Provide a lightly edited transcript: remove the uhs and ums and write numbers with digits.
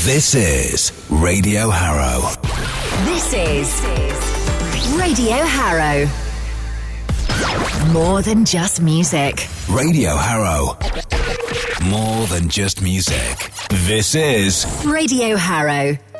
This is Radio Harrow. This is Radio Harrow. More than just music. Radio Harrow. More than just music. This is Radio Harrow.